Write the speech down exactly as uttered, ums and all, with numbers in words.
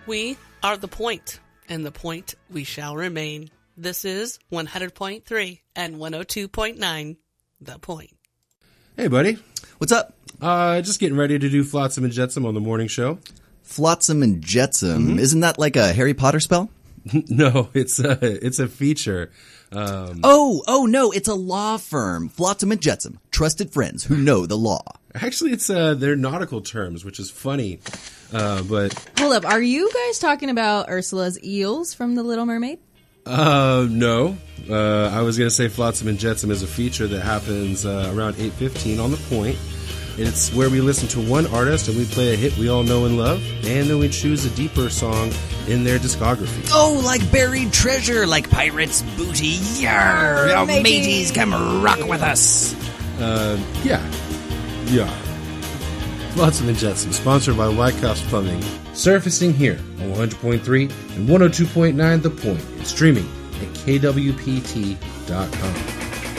We are the point, and the point we shall remain. This is one hundred point three and one oh two point nine, The Point. Hey, buddy. What's up? Uh, just getting ready to do Flotsam and Jetsam on the morning show. Flotsam and Jetsam. Mm-hmm. Isn't that like a Harry Potter spell? No, it's a, it's a feature. Um, oh, oh no, it's a law firm. Flotsam and Jetsam. Trusted friends who know the law. Actually, it's uh, they're nautical terms, which is funny. Uh, but hold up, are you guys talking about Ursula's eels from The Little Mermaid? Uh, no. Uh, I was going to say Flotsam and Jetsam is a feature that happens uh, around eight fifteen on The Point. It's where we listen to one artist and we play a hit we all know and love, and then we choose a deeper song in their discography. Oh, like buried treasure, like pirates' booty. Yarr! Oh, mateys. mateys, come rock with us. Uh, yeah. Yeah. Flotsam and Jetsam, sponsored by Whitecaps Plumbing. Surfacing here on one hundred point three and one oh two point nine The Point, and streaming at K W P T dot com.